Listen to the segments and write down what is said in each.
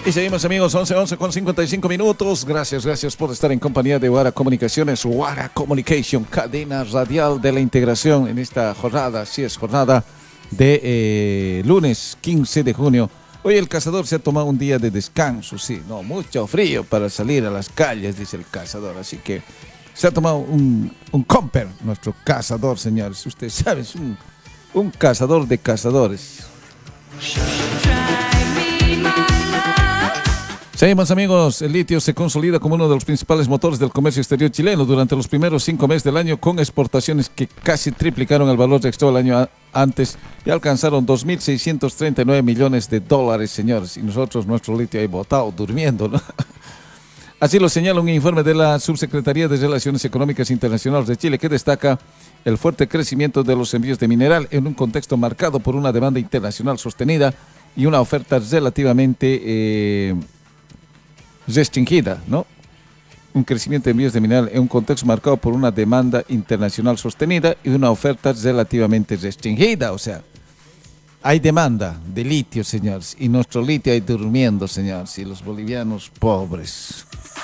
Y seguimos, amigos, 11 con 55 minutos. Gracias por estar en compañía de Wara Comunicaciones, Wara Communication, cadena radial de la integración en esta jornada, sí es jornada de lunes 15 de junio. Hoy el cazador se ha tomado un día de descanso, sí, no, mucho frío para salir a las calles, dice el cazador, así que se ha tomado un comper, nuestro cazador, señores. Usted sabe, es un cazador de cazadores. Seguimos, amigos. El litio se consolida como uno de los principales motores del comercio exterior chileno durante los primeros 5 meses del año, con exportaciones que casi triplicaron el valor registrado el año antes y alcanzaron 2.639 millones de dólares, señores. Y nosotros, nuestro litio ahí botado, durmiendo, ¿no? Así lo señala un informe de la Subsecretaría de Relaciones Económicas Internacionales de Chile, que destaca el fuerte crecimiento de los envíos de mineral en un contexto marcado por una demanda internacional sostenida y una oferta relativamente restringida, ¿no? Un crecimiento de envíos de mineral en un contexto marcado por una demanda internacional sostenida y una oferta relativamente restringida. O sea, hay demanda de litio, señores, y nuestro litio ahí durmiendo, señores, y los bolivianos pobres.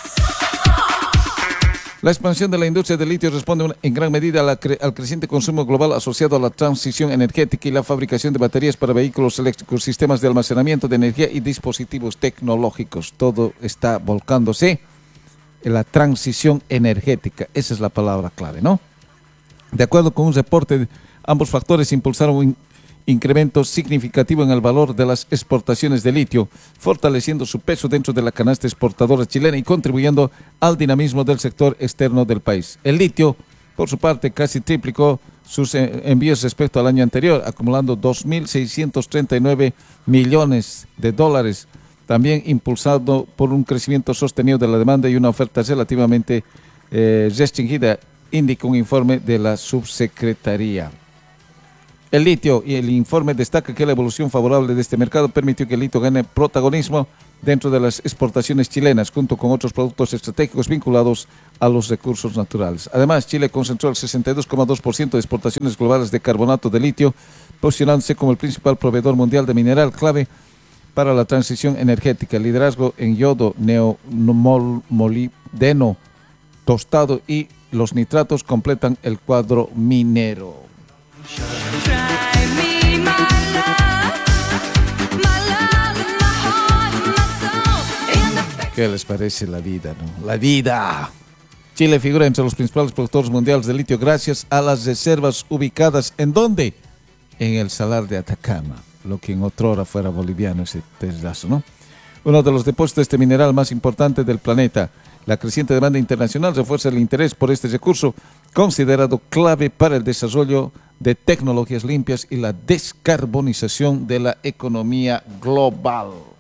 La expansión de la industria del litio responde en gran medida al creciente consumo global asociado a la transición energética y la fabricación de baterías para vehículos eléctricos, sistemas de almacenamiento de energía y dispositivos tecnológicos. Todo está volcándose en la transición energética. Esa es la palabra clave, ¿no? De acuerdo con un reporte, ambos factores impulsaron un incremento significativo en el valor de las exportaciones de litio, fortaleciendo su peso dentro de la canasta exportadora chilena y contribuyendo al dinamismo del sector externo del país. El litio, por su parte, casi triplicó sus envíos respecto al año anterior, acumulando 2.639 millones de dólares, también impulsado por un crecimiento sostenido de la demanda y una oferta relativamente restringida, indica un informe de la subsecretaría. El litio y el informe destaca que la evolución favorable de este mercado permitió que el litio gane protagonismo dentro de las exportaciones chilenas, junto con otros productos estratégicos vinculados a los recursos naturales. Además, Chile concentró el 62,2% de exportaciones globales de carbonato de litio, posicionándose como el principal proveedor mundial de mineral clave para la transición energética. El liderazgo en yodo, neomolibdeno, tostado y los nitratos completan el cuadro minero. ¿Qué les parece la vida, no? La vida. Chile figura entre los principales productores mundiales de litio gracias a las reservas ubicadas ¿en dónde? En el Salar de Atacama, lo que en otrora fuera boliviano, ese pedazo, ¿no? Uno de los depósitos de este mineral más importante del planeta. La creciente demanda internacional refuerza el interés por este recurso, considerado clave para el desarrollo de tecnologías limpias y la descarbonización de la economía global.